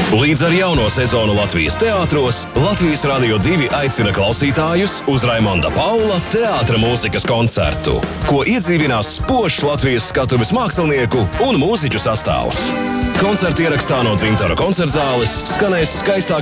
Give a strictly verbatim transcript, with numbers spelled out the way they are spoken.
Līdz ar jauno sezonu Latvijas teātros Latvijas Radio divi aicina klausītājus uz Raimonda Paula teātra mūzikas koncertu, ko iedzīvinās spožs Latvijas skatuves mākslinieku un mūziķu sastāvs. Koncerta ierakstā no Dzintara koncertzāles skanēs skaistāk